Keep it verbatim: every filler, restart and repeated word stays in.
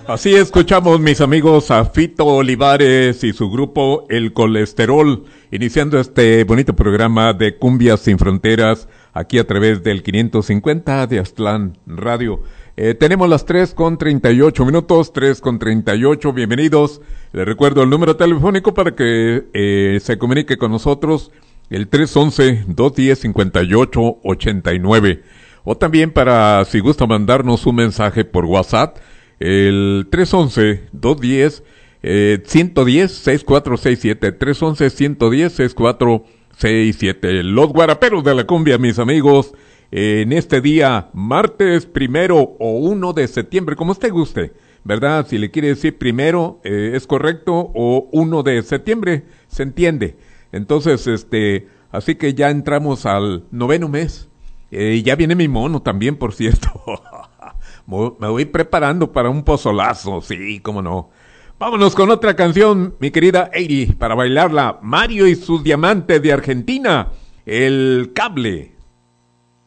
Así escuchamos, mis amigos, a Fito Olivares y su grupo El Colesterol, iniciando este bonito programa de Cumbias Sin Fronteras, aquí a través del quinientos cincuenta de Aztlán Radio. Eh, tenemos las tres con treinta y ocho minutos, tres con treinta y ocho, bienvenidos. Les recuerdo el número telefónico para que eh, se comunique con nosotros, el tres once, dos diez, cincuenta y ocho ochenta y nueve. O también para, si gusta mandarnos un mensaje por WhatsApp, el tres once, dos diez, eh, ciento diez, sesenta y cuatro sesenta y siete, tres once, ciento diez, sesenta y cuatro sesenta y siete. Los guaraperos de la cumbia, mis amigos, eh, en este día, martes primero o uno de septiembre, como usted guste, ¿verdad? Si le quiere decir primero, eh, es correcto, o uno de septiembre, se entiende. Entonces, este, así que ya entramos al noveno mes, eh, y ya viene mi mono también, por cierto. Me voy preparando para un pozolazo, sí, cómo no. Vámonos con otra canción, mi querida Eiri, para bailarla. Mario y sus diamantes de Argentina, El Cable.